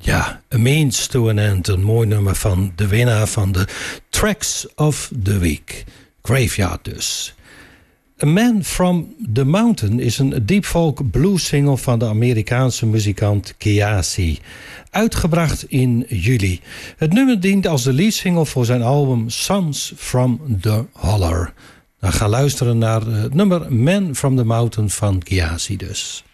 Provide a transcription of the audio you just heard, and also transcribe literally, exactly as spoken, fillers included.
Ja, A Means to an End. Een mooi nummer van de winnaar van de Tracks of the Week. Graveyard dus. A Man from the Mountain is een deep folk blues single van de Amerikaanse muzikant Kiasi. Uitgebracht in juli. Het nummer dient als de leadsingle voor zijn album Sons from the Holler. We gaan luisteren naar het nummer Man from the Mountain van Kiasi dus.